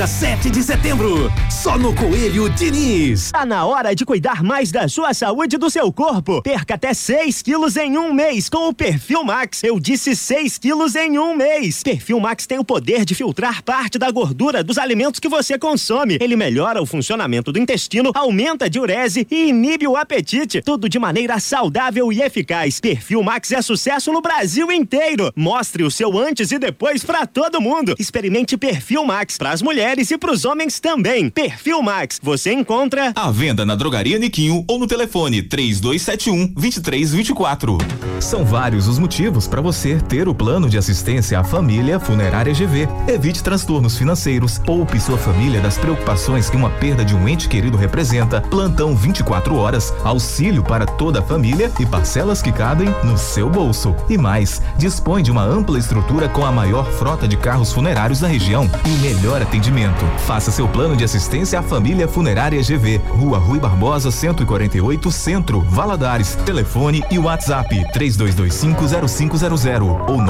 7 de setembro, só no Coelho Diniz. Tá na hora de cuidar mais da sua saúde e do seu corpo. Perca até 6 quilos em um mês com o Perfil Max. Eu disse 6 quilos em um mês. Perfil Max tem o poder de filtrar parte da gordura dos alimentos que você consome. Ele melhora o funcionamento do intestino, aumenta a diurese e inibe o apetite. Tudo de maneira saudável e eficaz. Perfil Max é sucesso no Brasil inteiro. Mostre o seu antes e depois pra todo mundo. Experimente Perfil Max pras mulheres e pros homens também. Perfil Max, você encontra à venda na Drogaria Niquinho ou no telefone 3271-2324. São vários os motivos para você ter o plano de assistência à família Funerária GV. Evite transtornos financeiros, poupe sua família das preocupações que uma perda de um ente querido representa. Plantão 24 horas, auxílio para toda a família e parcelas que cabem no seu bolso. E mais, dispõe de uma ampla estrutura com a maior frota de carros funerários da região e o melhor atendimento. Faça seu plano de assistência à família Funerária GV. Rua Rui Barbosa 148, Centro, Valadares. Telefone e WhatsApp 32250500 ou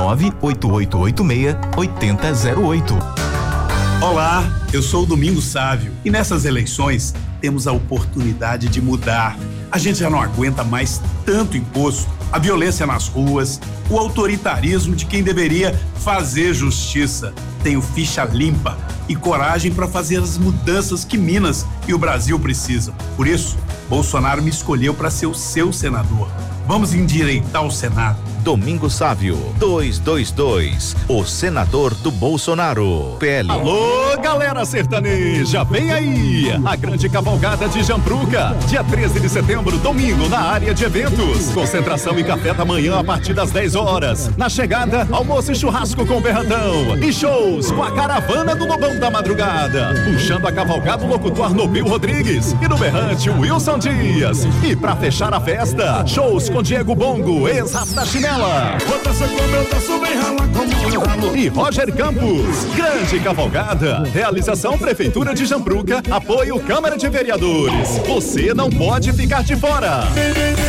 98886-8008. Olá, eu sou o Domingos Sávio e nessas eleições temos a oportunidade de mudar. A gente já não aguenta mais tanto imposto, a violência nas ruas, o autoritarismo de quem deveria fazer justiça. Tenho ficha limpa e coragem para fazer as mudanças que Minas e o Brasil precisam. Por isso, Bolsonaro me escolheu para ser o seu senador. Vamos endireitar o Senado. Domingos Sávio, 222, o senador do Bolsonaro. PL. Alô, galera sertaneja, vem aí a grande cavalgada de Jampruca, dia 13 de setembro, domingo, na área de eventos. Concentração e café da manhã a partir das 10 horas. Na chegada, almoço e churrasco com Berratão. E shows com a caravana do Lobão da Madrugada. Puxando a cavalgada, o locutor Nobel Rodrigues. E no berrante, o Wilson Dias. E pra fechar a festa, shows com Diego Bongo, ex-Rap da Chinela. E Roger Campos. Grande cavalgada. Realização Prefeitura de Jampruca. Apoio Câmara de Vereadores. Você não pode ficar de fora.